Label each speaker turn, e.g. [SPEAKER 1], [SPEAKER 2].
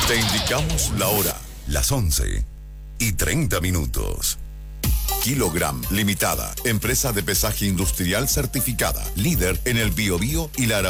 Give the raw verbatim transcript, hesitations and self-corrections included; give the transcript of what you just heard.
[SPEAKER 1] Te indicamos la hora, las once y treinta minutos. Kilogram Limitada, empresa de pesaje industrial certificada, líder en el Biobío y la